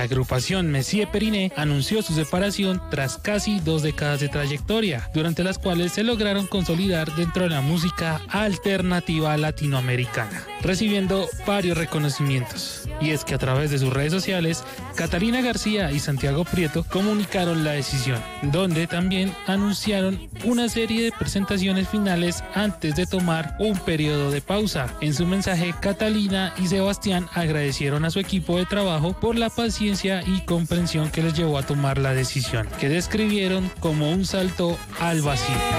La agrupación Messier Periné anunció su separación tras casi 2 décadas de trayectoria, durante las cuales se lograron consolidar dentro de la música alternativa latinoamericana, recibiendo varios reconocimientos. Y es que a través de sus redes sociales, Catalina García y Santiago Prieto comunicaron la decisión, donde también anunciaron una serie de presentaciones finales antes de tomar un periodo de pausa. En su mensaje, Catalina y Sebastián agradecieron a su equipo de trabajo por la paciencia y comprensión que les llevó a tomar la decisión, que describieron como un salto al vacío.